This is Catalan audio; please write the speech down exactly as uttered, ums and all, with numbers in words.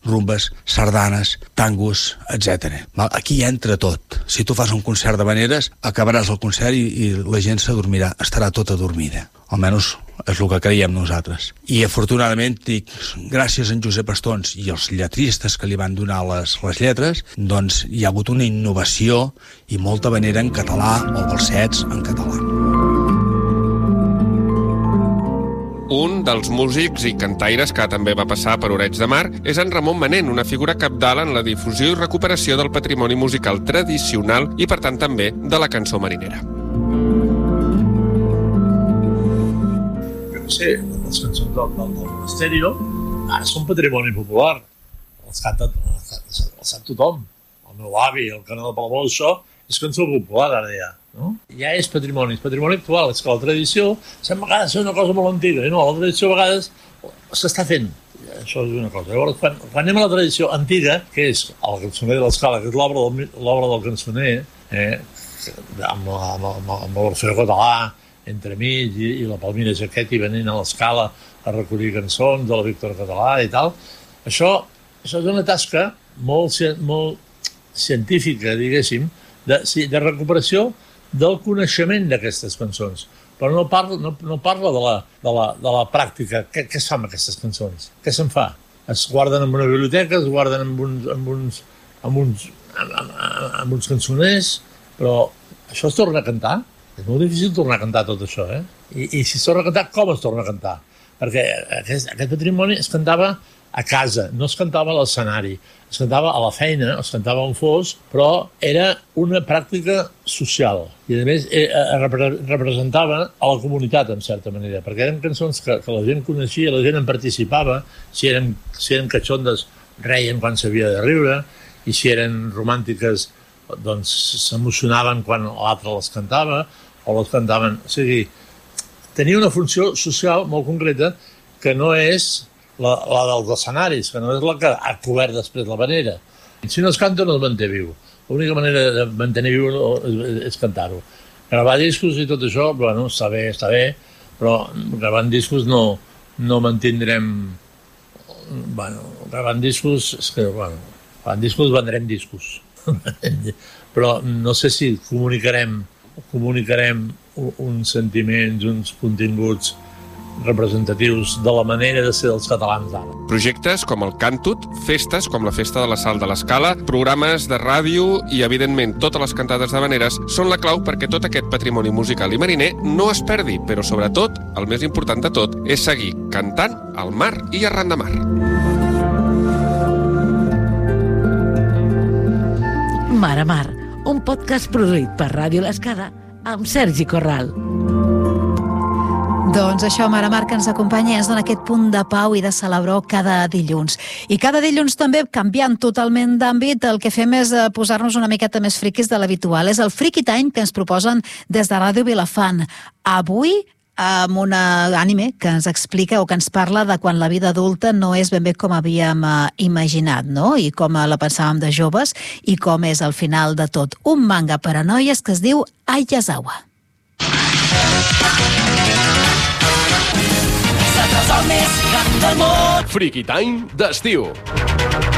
rumbes, sardanes, tangos, etcètera. Aquí hi entra tot. Si tu fas un concert d'havaneres, acabaràs el concert i, i la gent s'adormirà, estarà tota dormida. Almenys és el que creiem nosaltres. I afortunadament, dic, gràcies a en Josep Estons i els lletristes que li van donar les, les lletres, doncs hi ha hagut una innovació i molta havanera en català o balsets en català. Un dels músics i cantaires que també va passar per Oreig de Mar és en Ramon Manent, una figura cabdal en la difusió i recuperació del patrimoni musical tradicional i, per tant, també de la cançó marinera. Jo no sé, les cançons del, del, del Monasterio ara són patrimoni popular. Els canta, els sap tothom. El meu avi, el canal de Palamós, això és cançó popular ara ja. No? Ja és patrimoni, és patrimoni actual. És que la tradició sembla a vegades ser una cosa molt antiga, i no, la tradició a vegades s'està fent. Això és una cosa. Llavors, quan, quan anem a la tradició antiga, que és el cançoner de l'Escala, que és l'obra del, l'obra del cançoner, eh, amb, amb, amb, amb l'Orfeó Català, entremig, i, i la Palmira Jaquetti venint a l'Escala a recollir cançons de la Víctor Català i tal, això, això és una tasca molt, molt científica, diguéssim, de, de recuperació del coneixement d'aquestes cançons. Però no parla, no, no parla de, la, de, la, de la pràctica. Què, què es fa amb aquestes cançons? Què se'n fa? Es guarden en una biblioteca, es guarden en uns, en uns, en uns, en, en, en uns cançoners, però això es torna a cantar? És molt difícil tornar a cantar tot això, eh? I, i si es torna a cantar, com es torna a cantar? Perquè aquest, aquest patrimoni es cantava a casa, no es cantava a l'escenari, es cantava a la feina, es cantava on fos, però era una pràctica social i a més eh, representava a la comunitat en certa manera, perquè eren cançons que, que la gent coneixia, la gent en participava, si eren, si eren catxondes reien quan s'havia de riure i si eren romàntiques doncs s'emocionaven quan l'altre les cantava o les cantaven, o sigui, tenia una funció social molt concreta que no és La, la dels escenaris, que no és la que ha cobert després la vanera. Si no es canta no es manté viu. L'única manera de mantenir viu és cantar-ho. Gravar discos i tot això, bueno, està bé, està bé, però gravant discos no, no mantindrem... Bueno, gravant discos, és que, bueno, gravant discos vendrem discos. Però no sé si comunicarem, comunicarem uns sentiments, uns continguts representatius de la manera de ser dels catalans d'ara. Projectes com el Cantut, festes com la Festa de la Sal de l'Escala, programes de ràdio i, evidentment, totes les cantades d'havaneres són la clau perquè tot aquest patrimoni musical i mariner no es perdi, però, sobretot, el més important de tot és seguir cantant al mar i arran de mar. Mar a Mar, un podcast produït per Ràdio l'Escala amb Sergi Corral. Doncs això, Mar a Mar, que ens acompanya i ens dona aquest punt de pau i de celebró cada dilluns. I cada dilluns també, canviant totalment d'àmbit, el que fem és posar-nos una miqueta més friquis de l'habitual. És el Friki Time que ens proposen des de Ràdio Vilafant. Avui, amb un ànime que ens explica o que ens parla de quan la vida adulta no és ben bé com havíem imaginat, no? I com la pensàvem de joves i com és el final de tot. Un manga per a noies que es diu Aiyazawa. El més gran del món. Friki Time d'estiu.